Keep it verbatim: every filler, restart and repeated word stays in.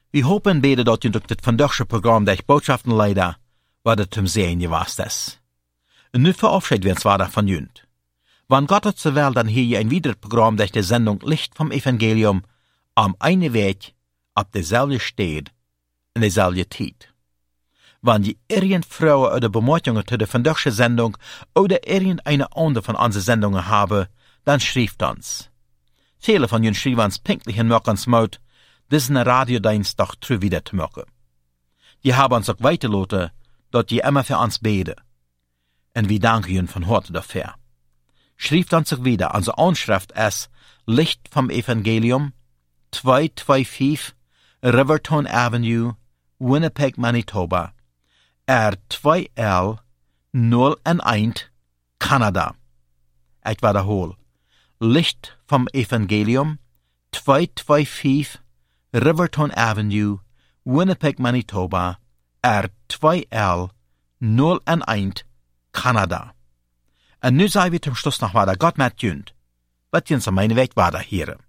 Wir hopen beide dat je durch das vandaagse Programm der Botschaften leider, wat het zum Sehen gewast ist. Und nu verabschied wir uns weiter von Jünd. Wann Gott hat zur Welt, dann hier je ein weiteres Programm durch die Sendung Licht vom Evangelium am einen Weg, ab derselbe steht, in derselbe Zeit. Wann je irgend Frauen oder Bemerkungen zu der vandaagse Sendung oder irgendeine andere von unseren Sendungen haben, dann schreibt uns. Viele von ihnen schreiben uns pünktlich in Möckens Mut, diesen Radiodienst doch trü wieder zu machen. Die haben uns auch weitergelassen, dort die immer für uns beten. Und wir danken ihnen von heute dafür. Schreibt uns auch wieder, unsere Anschrift ist Licht vom Evangelium, zweihunderfünfundzwanzig Riverton Avenue, Winnipeg, Manitoba, R zwei L null eins, Kanada. Ich wiederhole. Licht vom Evangelium, zweihunderfünfundzwanzig Riverton Avenue, Winnipeg, Manitoba, R zwei L null eins, Kanada. Und nu sei wir zum Schluss noch weiter Gott mit Jünd. Was uns an meine Weg weiter hier.